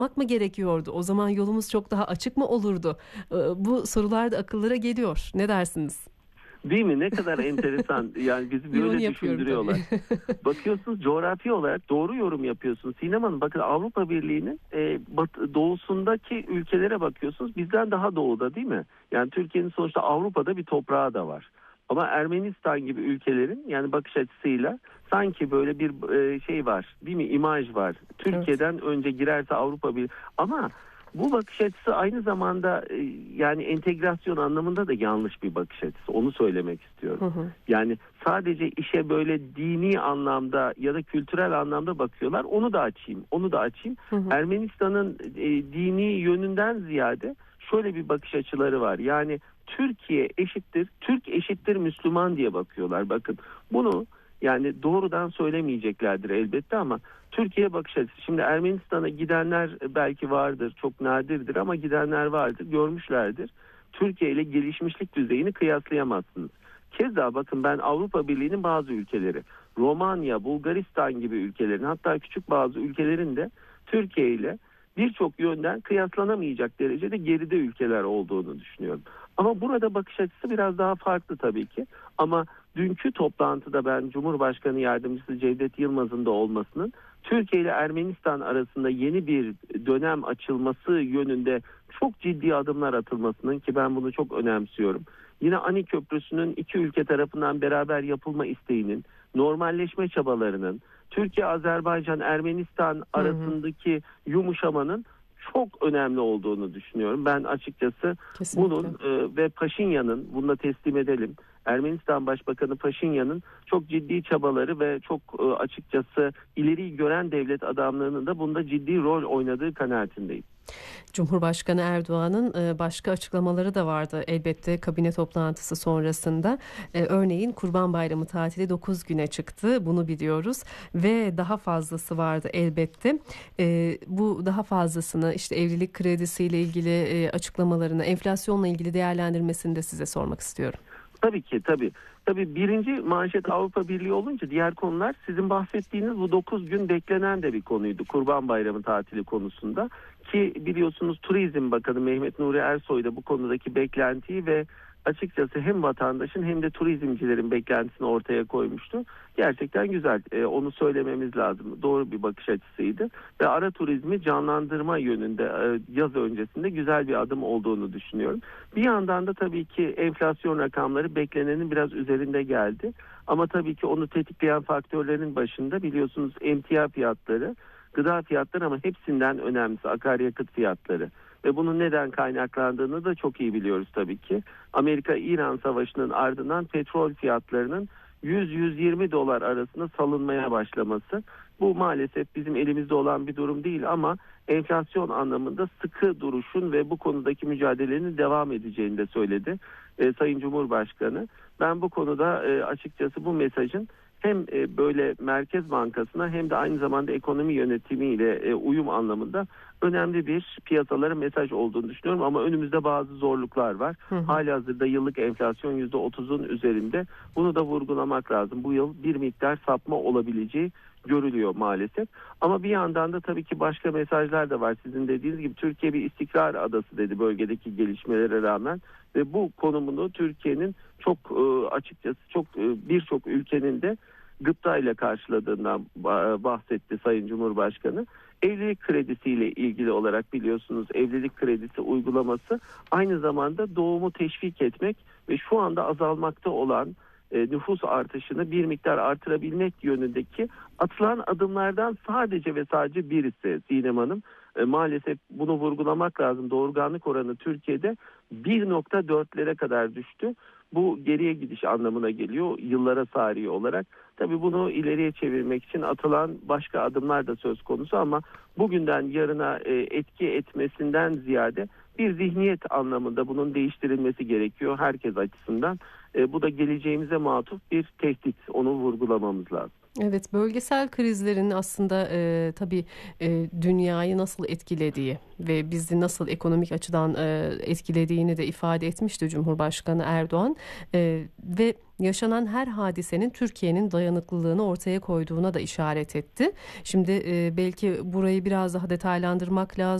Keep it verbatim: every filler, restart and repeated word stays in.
yapmak mı gerekiyordu? O zaman yolumuz çok daha açık mı olurdu? Ee, bu sorular da akıllara geliyor. Ne dersiniz? Değil mi? Ne kadar enteresan. Yani bizi İroni böyle yapıyorum tabii. düşündürüyorlar. Bakıyorsunuz coğrafi olarak doğru yorum yapıyorsunuz. Sinem Hanım, bakın Avrupa Birliği'nin e, batı, doğusundaki ülkelere bakıyorsunuz. Bizden daha doğuda, değil mi? Yani Türkiye'nin sonuçta Avrupa'da bir toprağı da var. Ama Ermenistan gibi ülkelerin yani bakış açısıyla sanki böyle bir e, şey var, değil mi? İmaj var. Evet. Türkiye'den önce girerse Avrupa bir ama bu bakış açısı aynı zamanda e, yani entegrasyon anlamında da yanlış bir bakış açısı. Onu söylemek istiyorum. Hı hı. Yani sadece işe böyle dini anlamda ya da kültürel anlamda bakıyorlar. Onu da açayım, onu da açayım. Hı hı. Ermenistan'ın e, dini yönünden ziyade şöyle bir bakış açıları var. Yani Türkiye eşittir, Türk eşittir Müslüman diye bakıyorlar. Bakın bunu yani doğrudan söylemeyeceklerdir elbette ama Türkiye bakış açısı. Şimdi Ermenistan'a gidenler belki vardır, çok nadirdir ama gidenler vardır, görmüşlerdir. Türkiye ile gelişmişlik düzeyini kıyaslayamazsınız. Keza bakın ben Avrupa Birliği'nin bazı ülkeleri, Romanya, Bulgaristan gibi ülkelerin, hatta küçük bazı ülkelerin de Türkiye ile birçok yönden kıyaslanamayacak derecede geride ülkeler olduğunu düşünüyorum. Ama burada bakış açısı biraz daha farklı tabii ki. Ama dünkü toplantıda ben Cumhurbaşkanı Yardımcısı Cevdet Yılmaz'ın da olmasının Türkiye ile Ermenistan arasında yeni bir dönem açılması yönünde çok ciddi adımlar atılmasının, ki ben bunu çok önemsiyorum. Yine Ani Köprüsü'nün iki ülke tarafından beraber yapılma isteğinin, normalleşme çabalarının, Türkiye, Azerbaycan, Ermenistan arasındaki yumuşamanın çok önemli olduğunu düşünüyorum. Ben açıkçası Kesinlikle. bunun e, ve Paşinyan'ın, bunu da teslim edelim, Ermenistan Başbakanı Paşinyan'ın çok ciddi çabaları ve çok e, açıkçası ileriyi gören devlet adamlarının da bunda ciddi rol oynadığı kanaatindeyim. Cumhurbaşkanı Erdoğan'ın e, başka açıklamaları da vardı elbette kabine toplantısı sonrasında. E, Örneğin Kurban Bayramı tatili dokuz güne çıktı. Bunu biliyoruz ve daha fazlası vardı elbette. E, Bu daha fazlasını işte evlilik kredisiyle ilgili e, açıklamalarını, enflasyonla ilgili değerlendirmesini de size sormak istiyorum. Tabii ki tabii. Tabii birinci manşet Avrupa Birliği olunca diğer konular sizin bahsettiğiniz bu dokuz gün beklenen de bir konuydu Kurban Bayramı tatili konusunda. Ki biliyorsunuz Turizm Bakanı Mehmet Nuri Ersoy da bu konudaki beklentiyi ve açıkçası hem vatandaşın hem de turizmcilerin beklentisini ortaya koymuştu. Gerçekten güzel. Ee, onu söylememiz lazım. Doğru bir bakış açısıydı. Ve ara turizmi canlandırma yönünde e, yaz öncesinde güzel bir adım olduğunu düşünüyorum. Bir yandan da tabii ki enflasyon rakamları beklenenin biraz üzerinde geldi. Ama tabii ki onu tetikleyen faktörlerin başında biliyorsunuz emtia fiyatları, gıda fiyatları ama hepsinden önemlisi akaryakıt fiyatları. Ve bunun neden kaynaklandığını da çok iyi biliyoruz tabii ki. Amerika-İran savaşının ardından petrol fiyatlarının yüz yüz yirmi dolar arasında salınmaya başlaması. Bu maalesef bizim elimizde olan bir durum değil ama enflasyon anlamında sıkı duruşun ve bu konudaki mücadelenin devam edeceğini de söyledi e, Sayın Cumhurbaşkanı. Ben bu konuda e, açıkçası bu mesajın hem e, böyle Merkez Bankası'na hem de aynı zamanda ekonomi yönetimiyle e, uyum anlamında önemli bir piyasalara mesaj olduğunu düşünüyorum ama önümüzde bazı zorluklar var. Hı hı. Halihazırda yıllık enflasyon yüzde otuzun üzerinde. Bunu da vurgulamak lazım. Bu yıl bir miktar sapma olabileceği görülüyor maalesef. Ama bir yandan da tabii ki başka mesajlar da var. Sizin dediğiniz gibi Türkiye bir istikrar adası dedi bölgedeki gelişmelere rağmen ve bu konumunu Türkiye'nin çok e, açıkçası çok e, birçok ülkenin de gıptayla karşıladığından bahsetti Sayın Cumhurbaşkanı. Evlilik kredisiyle ilgili olarak biliyorsunuz evlilik kredisi uygulaması aynı zamanda doğumu teşvik etmek ve şu anda azalmakta olan e, nüfus artışını bir miktar artırabilmek yönündeki atılan adımlardan sadece ve sadece birisi Sinem Hanım. E, maalesef bunu vurgulamak lazım. Doğurganlık oranı Türkiye'de bir nokta dörtlere kadar düştü. Bu geriye gidiş anlamına geliyor yıllara sari olarak. Tabii bunu ileriye çevirmek için atılan başka adımlar da söz konusu ama bugünden yarına e, etki etmesinden ziyade bir zihniyet anlamında bunun değiştirilmesi gerekiyor herkes açısından. E, bu da geleceğimize matuf bir tehdit. Onu vurgulamamız lazım. Evet, bölgesel krizlerin aslında e, tabii e, dünyayı nasıl etkilediği ve bizi nasıl ekonomik açıdan e, etkilediğini de ifade etmişti Cumhurbaşkanı Erdoğan. E, ve yaşanan her hadisenin Türkiye'nin dayanıklılığını ortaya koyduğuna da işaret etti. Şimdi e, belki burayı biraz daha detaylandırmak lazım.